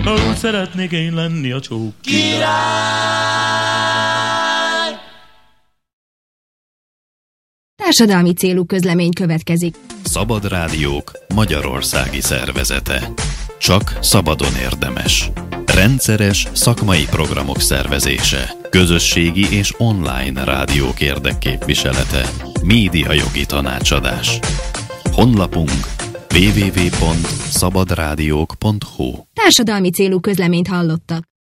Úgy szeretnék én lenni a csók király. Társadalmi célú közlemény következik. Szabad Rádiók magyarországi szervezete. Csak szabadon érdemes. Rendszeres szakmai programok szervezése. Közösségi és online rádiók érdekképviselete. Médiajogi tanácsadás. Honlapunk www.szabadrádiók.hu. Társadalmi célú közleményt hallottak.